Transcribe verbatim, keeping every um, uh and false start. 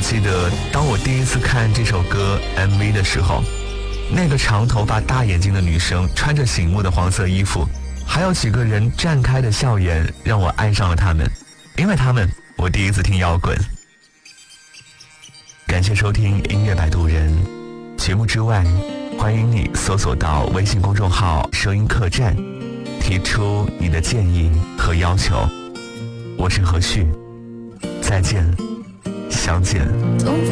记得当我第一次看这首歌 M V 的时候，那个长头发大眼睛的女生穿着醒目的黄色衣服，还有几个人绽开的笑颜，让我爱上了他们。因为他们，我第一次听摇滚。感谢收听音乐摆渡人。节目之外，欢迎你搜索到微信公众号声音客栈，提出你的建议和要求。我是何旭，再见，相见。 总在